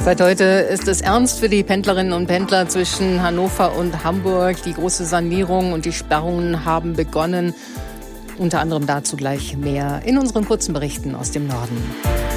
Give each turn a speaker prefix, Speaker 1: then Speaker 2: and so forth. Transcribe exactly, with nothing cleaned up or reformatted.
Speaker 1: Seit heute ist es ernst für die Pendlerinnen und Pendler zwischen Hannover und Hamburg. Die große Sanierung und die Sperrungen haben begonnen. Unter anderem dazu gleich mehr in unseren kurzen Berichten aus dem Norden.